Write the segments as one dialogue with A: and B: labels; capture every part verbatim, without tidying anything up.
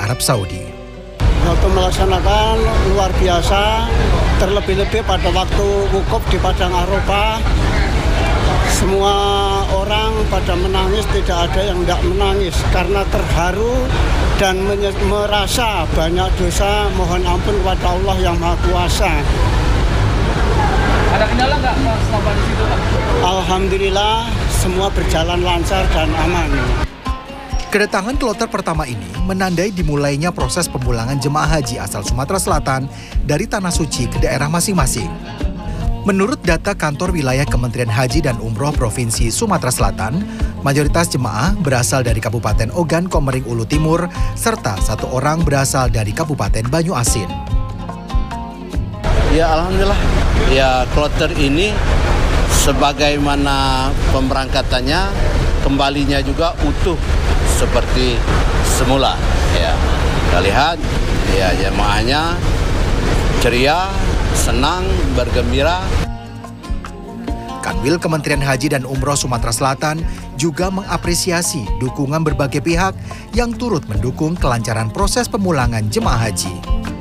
A: Arab Saudi.
B: Waktu melaksanakan luar biasa, terlebih-lebih pada waktu wukuf di Padang Arafah. Semua orang pada menangis, tidak ada yang tidak menangis karena terharu dan merasa banyak dosa, mohon ampun kepada Allah yang Maha Kuasa.
C: Ada kendala nggak selama di situ, Pak?
B: Alhamdulillah semua berjalan lancar dan aman.
A: Kedatangan kloter pertama ini menandai dimulainya proses pemulangan jemaah haji asal Sumatera Selatan dari Tanah Suci ke daerah masing-masing. Menurut data kantor wilayah Kementerian Haji dan Umroh Provinsi Sumatera Selatan, mayoritas jemaah berasal dari Kabupaten Ogan Komering Ulu Timur, serta satu orang berasal dari Kabupaten Banyuasin.
D: Ya alhamdulillah, ya kloter ini sebagaimana pemberangkatannya, kembalinya juga utuh seperti semula. Ya, kita lihat ya jemaahnya ceria, senang, bergembira.
A: Kanwil Kementerian Haji dan Umroh Sumatera Selatan juga mengapresiasi dukungan berbagai pihak yang turut mendukung kelancaran proses pemulangan jemaah haji.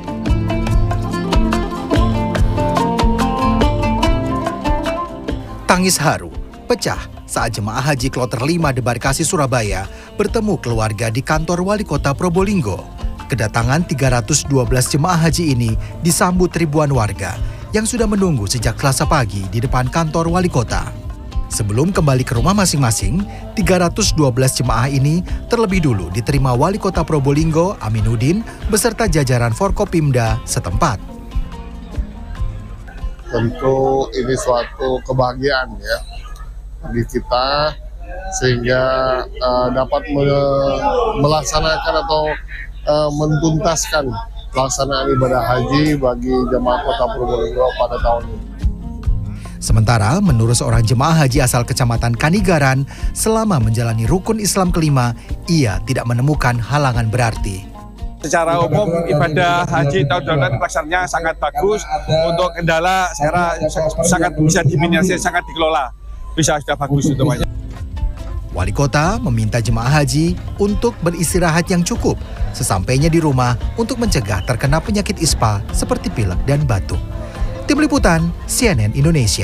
A: Tangis haru pecah saat jemaah haji kloter lima Debarkasi Surabaya bertemu keluarga di kantor Wali Kota Probolinggo. Kedatangan tiga ratus dua belas jemaah haji ini disambut ribuan warga yang sudah menunggu sejak Selasa pagi di depan kantor Wali Kota. Sebelum kembali ke rumah masing-masing, tiga ratus dua belas jemaah ini terlebih dulu diterima Wali Kota Probolinggo Aminuddin beserta jajaran Forkopimda setempat.
E: Tentu ini suatu kebahagiaan ya bagi kita sehingga uh, dapat me melaksanakan atau uh, mentuntaskan pelaksanaan ibadah haji bagi jemaah Kota Probolinggo pada tahun ini.
A: Sementara menurut seorang jemaah haji asal Kecamatan Kanigaran, selama menjalani rukun Islam kelima, ia tidak menemukan halangan berarti.
F: Secara umum ibadah haji tahun dua ribu dua puluh pelaksanaannya sangat bagus. Untuk kendala saya sangat bisa diminimalisir, sangat dikelola. Bisa sudah bagus semuanya.
A: Wali Kota meminta jemaah haji untuk beristirahat yang cukup sesampainya di rumah untuk mencegah terkena penyakit ispa seperti pilek dan batuk. Tim Liputan C N N Indonesia.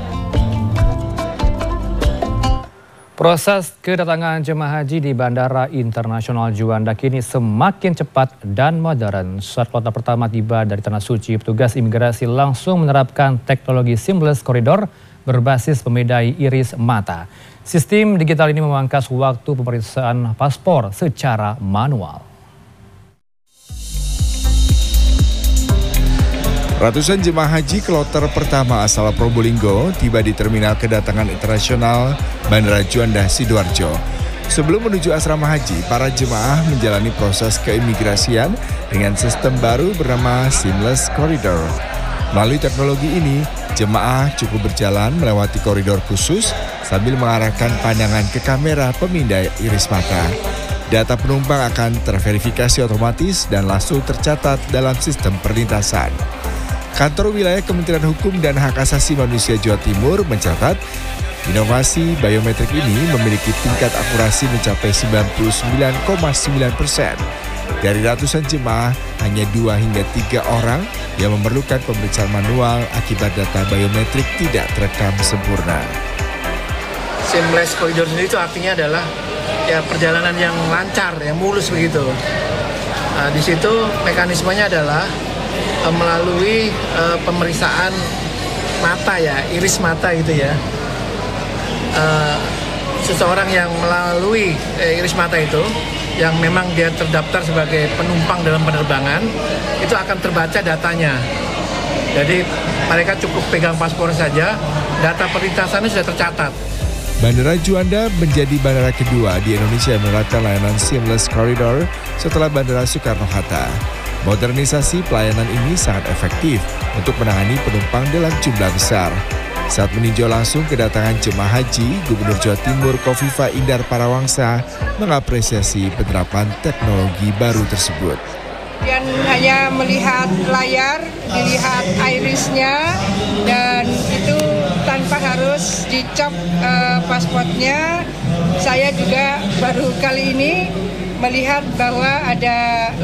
C: Proses kedatangan jemaah haji di Bandara Internasional Juanda kini semakin cepat dan modern. Saat kloter pertama tiba dari Tanah Suci, petugas imigrasi langsung menerapkan teknologi seamless corridor berbasis pemindai iris mata. Sistem digital ini memangkas waktu pemeriksaan paspor secara manual.
G: Ratusan jemaah haji kloter pertama asal Probolinggo tiba di Terminal Kedatangan Internasional Bandara Juanda Sidoarjo. Sebelum menuju asrama haji, para jemaah menjalani proses keimigrasian dengan sistem baru bernama Seamless Corridor. Melalui teknologi ini, jemaah cukup berjalan melewati koridor khusus sambil mengarahkan pandangan ke kamera pemindai iris mata. Data penumpang akan terverifikasi otomatis dan langsung tercatat dalam sistem perlintasan. Kantor Wilayah Kementerian Hukum dan Hak Asasi Manusia Jawa Timur mencatat inovasi biometrik ini memiliki tingkat akurasi mencapai sembilan puluh sembilan koma sembilan persen. Dari ratusan jemaah, hanya dua hingga tiga orang yang memerlukan pemeriksaan manual akibat data biometrik tidak terekam sempurna.
H: Seamless corridor sendiri itu artinya adalah ya perjalanan yang lancar, yang mulus begitu. Nah, di situ mekanismenya adalah melalui uh, pemeriksaan mata ya, iris mata gitu ya. Uh, seseorang yang melalui eh, iris mata itu, yang memang dia terdaftar sebagai penumpang dalam penerbangan, itu akan terbaca datanya. Jadi mereka cukup pegang paspor saja, data perlintasannya sudah tercatat.
G: Bandara Juanda menjadi bandara kedua di Indonesia yang menerapkan layanan Seamless Corridor setelah Bandara Soekarno-Hatta. Modernisasi pelayanan ini sangat efektif untuk menangani penumpang dalam jumlah besar. Saat meninjau langsung kedatangan jemaah haji, Gubernur Jawa Timur Kofifa Indar Parawangsa mengapresiasi penerapan teknologi baru tersebut.
I: Dan hanya melihat layar, dilihat irisnya, dan itu tanpa harus dicop uh, pasportnya. Saya juga baru kali ini melihat bahwa ada